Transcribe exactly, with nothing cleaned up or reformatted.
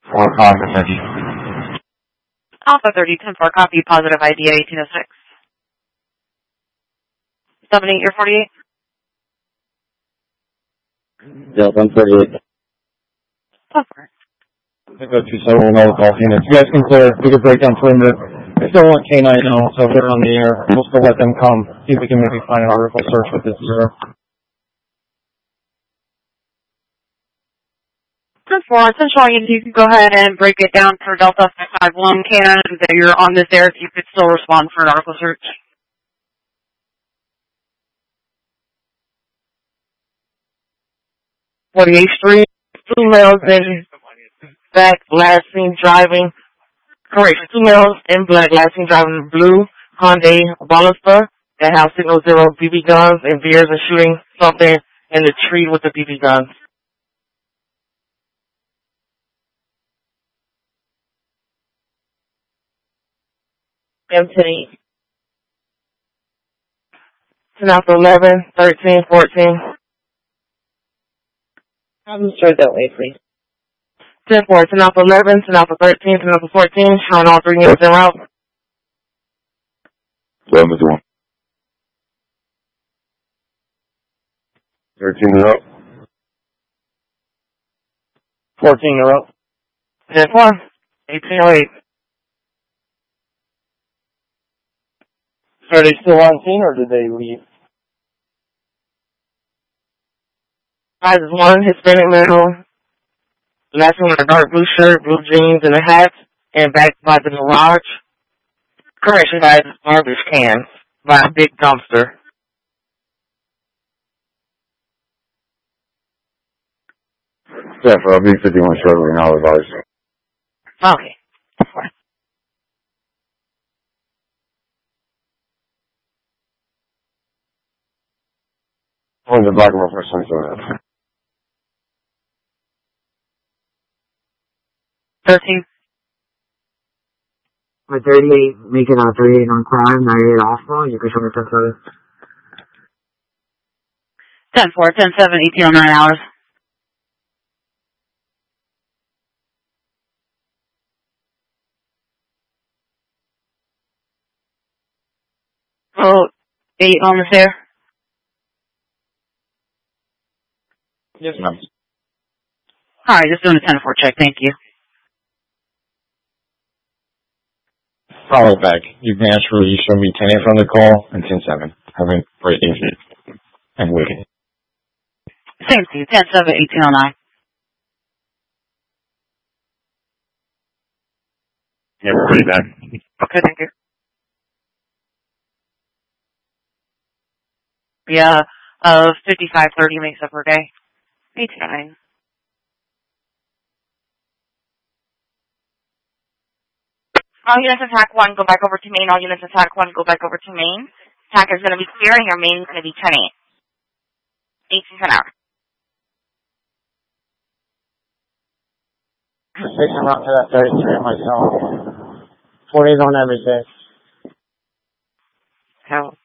Four positive, thank you. Alpha thirty, ten four, copy, positive I D eighteen oh six. seven eight, you're forty-eight? Yeah, one thirty-eight. ten four. I think that's two seven one call Phoenix. You guys can clear. We can break down perimeter. I still want K nine now, so if they're on the air, we'll still let them come. See if we can maybe find an article search with this zero. ten four, Central, you can go ahead and break it down for Delta five five one. Can that you're on this air, if you could still respond for an article search. forty-eighth Street, two males in black, last seen driving, correct, two males in black, last seen driving blue Hyundai Baluster that have signal zero B B guns and veers and shooting something in the tree with the B B guns. M ten eight. ten after eleven, thirteen, fourteen. I'm straight that way, please. ten four, ten alpha eleven, ten alpha thirteen, ten alpha fourteen, showing all three units en route. eleven to one. thirteen in a row. fourteen in a row. ten four, eighteen oh eight. Are they still on scene or did they leave? Size is one, Hispanic male. Last one with a dark blue shirt, blue jeans, and a hat, and backed by the garage. Correction, by garbage cans, by a big dumpster. Yeah, for a B fifty-one short now with ours. Okay. On the black roll for some sort of. thirteen. My thirty-eight, making a thirty-eight on crime, ninety-eight Alpha, you can show me ten seven. ten four, ten seven, eighteen oh nine hours. Oh, eight on the air. Yes, ma'am. Alright, just doing a ten four check, thank you. Follow back. You can actually you show me ten eight from the call and ten seven. Having great evening. And wicked. Same to you, ten seven, eighteen oh nine. Yeah, we're pretty bad. Okay, thank you. Yeah, uh, fifty-five thirty makes up per day. eighteen oh nine. All units attack one, go back over to main. All units attack one, go back over to main. Attack is going to be clear and your main is going to be ten eight. eighteen ten hour. Station route to that thirty-three myself. forty on everything. How?